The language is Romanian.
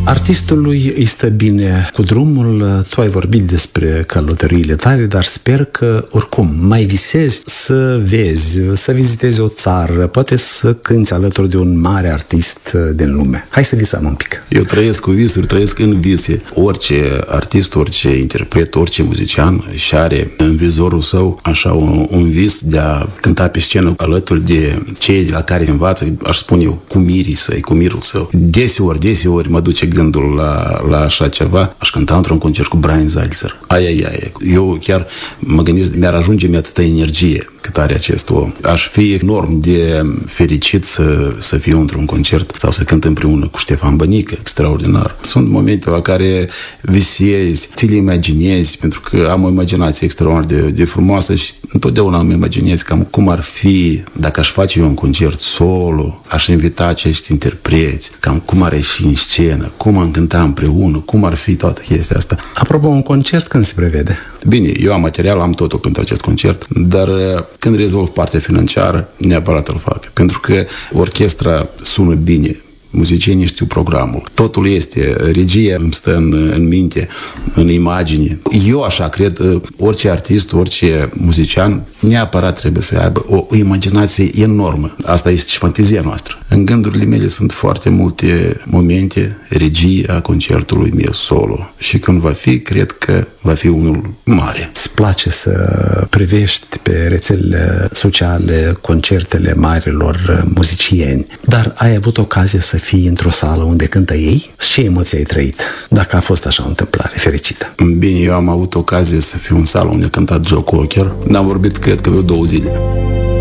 Artistului îi stă bine cu drumul, tu ai vorbit despre călătoriile tale, dar sper că oricum mai visezi să vezi, să vizitezi o țară, poate să cânți alături de un mare artist din lume. Hai să visăm un pic. Eu trăiesc cu visuri, trăiesc în vise. Orice artist, orice interpret, orice muzician și are în vizorul său așa un vis de a cânta pe scenă alături de cei de la care învață, aș spune eu, cu mirii săi, cu mirul său. Deseori mă duce gândul la așa ceva. Aș cânta într-un concert cu Brian Zalzer. Ai. Eu chiar mă gândesc, mi-ar ajunge atâta energie cât are acest om. Aș fi enorm de fericit să fiu într-un concert sau să cânt împreună cu Ștefan Bănică, extraordinar. Sunt momente la care visezi, ți le imaginezi, pentru că am o imaginație extraordinar de frumoasă și întotdeauna îmi imaginez cam cum ar fi dacă aș face eu un concert solo, aș invita acești interpreți, cam cum ar ieși în scenă, cum am cânta împreună, cum ar fi toată chestia asta. Apropo, un concert când se prevede? Bine, eu am material, am totul pentru acest concert, dar când rezolv partea financiară, neapărat îl fac. Pentru că orchestra sună bine, muzicienii știu programul. Totul este, regia îmi stă în minte, în imagine. Eu așa cred, orice artist, orice muzician, neapărat trebuie să aibă o imaginație enormă. Asta este și fantezia noastră. În gândurile mele sunt foarte multe momente, regii a concertului meu solo. Și când va fi, cred că va fi unul mare. Îți place să privești pe rețelele sociale concertele marilor muzicieni, dar ai avut ocazia să fii într-o sală unde cântă ei? Ce emoții ai trăit, dacă a fost așa o întâmplare fericită? Bine, eu am avut ocazia să fiu în sală unde a cântat Joe Cocker. N-am vorbit, cred că vreo 2 zile.